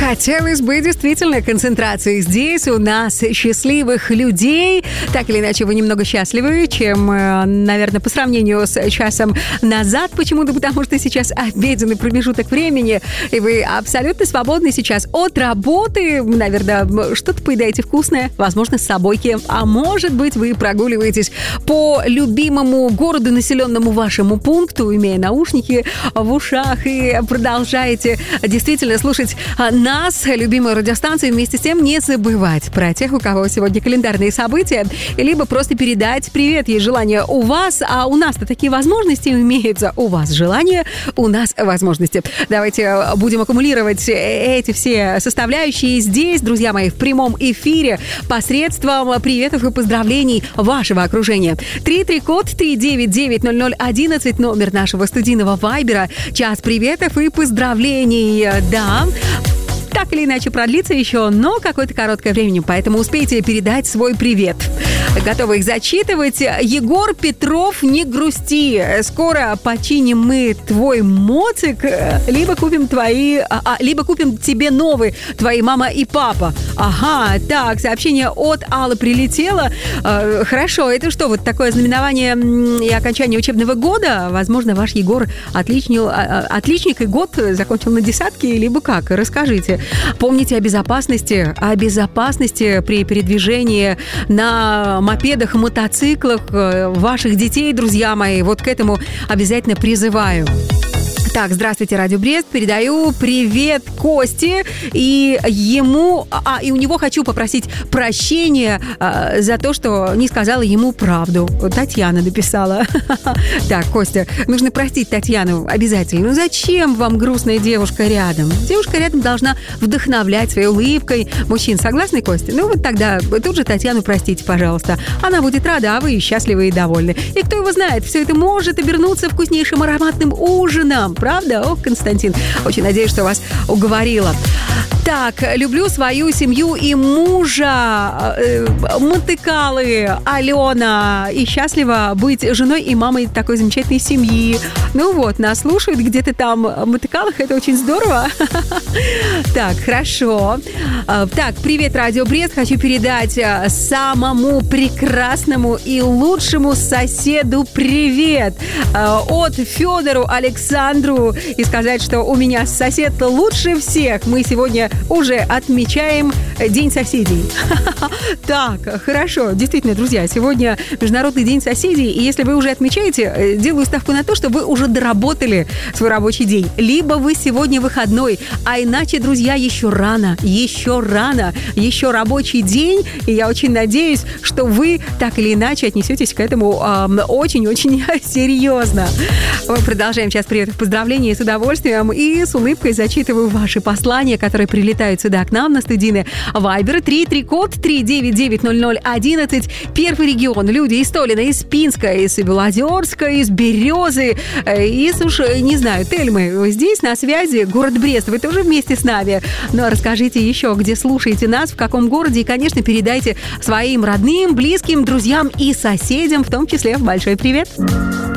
Хотелось бы действительно концентрации здесь у нас счастливых людей. Так или иначе, вы немного счастливы, чем, наверное, по сравнению с часом назад. Почему-то потому, что сейчас обеденный промежуток времени, и вы абсолютно свободны сейчас от работы. Наверное, что-то поедаете вкусное, возможно, с собойки. А может быть, вы прогуливаетесь по любимому городу, населенному вашему пункту, имея наушники в ушах, и продолжаете действительно слушать нас, любимую радиостанцию, вместе с тем не забывать про тех, у кого сегодня календарные события, либо просто передать привет. Есть желание у вас, а у нас-то такие возможности имеются. У вас желание, у нас возможности. Давайте будем аккумулировать эти все составляющие здесь, друзья мои, в прямом эфире посредством приветов и поздравлений вашего окружения. 33-код 399-0011, номер нашего студийного вайбера. Час приветов и поздравлений. Да, так или иначе продлится еще, но какое-то короткое время, поэтому успейте передать свой привет. Готовы их зачитывать. Егор Петров, не грусти. Скоро починим мы твой моцик, либо купим тебе новый, твои мама и папа. Ага, так, сообщение от Аллы прилетело. Хорошо, это что, вот такое знаменование и окончание учебного года? Возможно, ваш Егор отличник и год закончил на десятке, либо как? Расскажите. Помните о безопасности при передвижении на мопедах, мотоциклах ваших детей, друзья мои. Вот к этому обязательно призываю. Так, здравствуйте, Радио Брест. Передаю привет Косте. И ему... и у него хочу попросить прощения за то, что не сказала ему правду. Татьяна написала. Так, Костя, нужно простить Татьяну обязательно. Ну зачем вам грустная девушка рядом? Девушка рядом должна вдохновлять своей улыбкой. Мужчин, согласны, Костя? Ну вот тогда тут же Татьяну простите, пожалуйста. Она будет рада, а вы счастливы и довольны. И кто его знает, все это может обернуться вкуснейшим ароматным ужином. Правда? О, Константин, очень надеюсь, что вас уговорила. Так, люблю свою семью и мужа, мотыкалы, Алена, и счастлива быть женой и мамой такой замечательной семьи. Ну вот, нас слушают где-то там в мотыкалах, это очень здорово. Так, хорошо. Так, привет, Радио Брест. Хочу передать самому прекрасному и лучшему соседу привет от Федору Александру и сказать, что у меня сосед лучше всех. Мы сегодня уже отмечаем День соседей. Так, хорошо. Действительно, друзья, сегодня Международный день соседей, и если вы уже отмечаете, делаю ставку на то, что вы уже доработали свой рабочий день. Либо вы сегодня выходной, а иначе, друзья, еще рано, еще рабочий день, и я очень надеюсь, что вы так или иначе отнесетесь к этому очень-очень серьезно. Мы продолжаем сейчас приветов, поздравления с удовольствием и с улыбкой зачитываю ваши послания, которые прилетают сюда к нам на студийный вайбер. 33-код 399-0011. Первый регион. Люди из Толина, из Пинска, из Белозерска, из Березы, из, не знаю, Тельмы. Здесь на связи город Брест. Вы тоже вместе с нами. Но расскажите еще, где слушаете нас, в каком городе. И, конечно, передайте своим родным, близким, друзьям и соседям, в том числе большой привет.